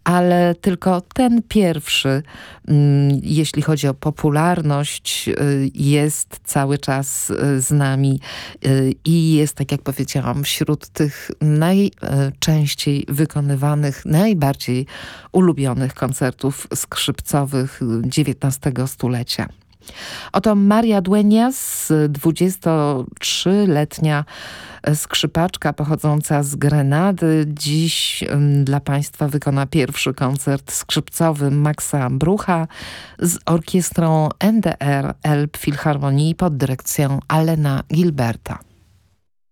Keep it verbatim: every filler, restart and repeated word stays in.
ale tylko ten pierwszy, jeśli chodzi o popularność, jest cały czas z nami i jest, tak jak powiedziałam, wśród tych najczęściej wykonywanych, najbardziej ulubionych koncertów skrzypcowych dziewiętnastego stulecia. Oto Maria Dueñas, dwudziestotrzyletnia skrzypaczka pochodząca z Grenady. Dziś dla Państwa wykona pierwszy koncert skrzypcowy Maxa Brucha z orkiestrą N D R Elbphilharmonii pod dyrekcją Allena Gilberta.